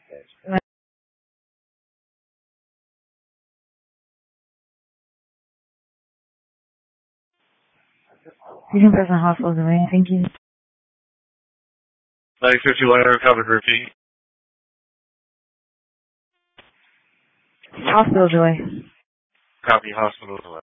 Fusion Present Hospital delay. Thank you. 951 recovered, repeat. Hospital delay. Copy, hospital delay.